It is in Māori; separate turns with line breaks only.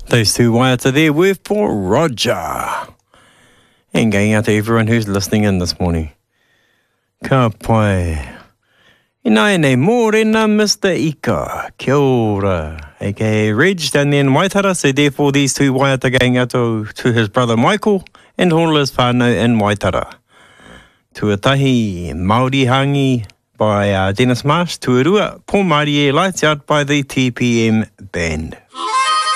Those two waiata there were for Roger. And going out to everyone who's listening in this morning. Ka pai. Inai nei mōrena Mr. Ika. Kia ora. A.k.a. Reg down there in Waitara. So therefore these two waiata going out to his brother Michael and all his whānau in Waitara. Tuatahi Māori Hangi by Dennis Marsh. Tuarua, Paul Marie, Lights Out by the TPM Band.